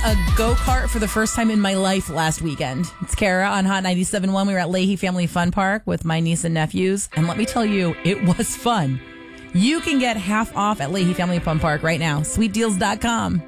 a go-kart for the first time in my life last weekend. It's Kara on Hot 97.1. We were at Leahy Family Fun Park with my niece and nephews. And let me tell you, it was fun. You can get half off at Leahy Family Fun Park right now. Sweetdeals.com.